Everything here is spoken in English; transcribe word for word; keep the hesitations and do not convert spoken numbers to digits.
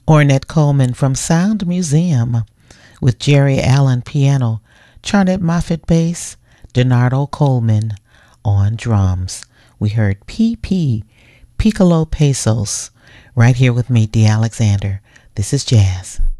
Ornette Coleman from Sound Museum with Jerry Allen piano, Charlotte Moffett bass, Donardo Coleman on drums. We heard P P, Piccolo Pesos, right here with me, Dee Alexander. This is Jazz.